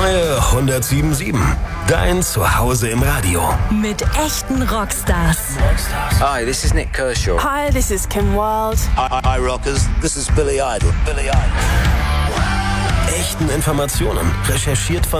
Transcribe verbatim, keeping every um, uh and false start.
neue hundertsieben Komma sieben. Dein Zuhause im Radio. Mit echten Rockstars. Hi, this is Nick Kershaw. Hi, this is Kim Wilde. Hi, hi Rockers, this is Billy Idol. Billy Idol. Echten Informationen, recherchiert von